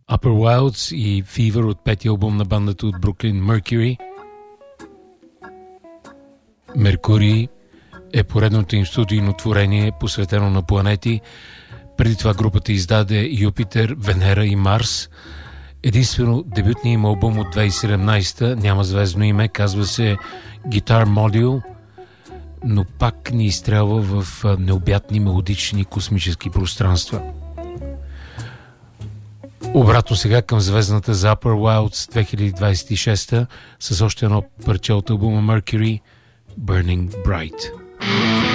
Upper Wilds и Fever от петия албум на бандата от Бруклин Mercury. Меркурий е поредното им студийно творение, посветено на планети. Преди това групата издаде Юпитер, Венера и Марс. Единствено дебютният им албум от 2017 няма звездно име, казва се Guitar Module, но пак ни изстрелва в необятни мелодични космически пространства. Обратно сега към звездната за Upper Wilds 2026 с още едно парче от албума Mercury, Burning Bright.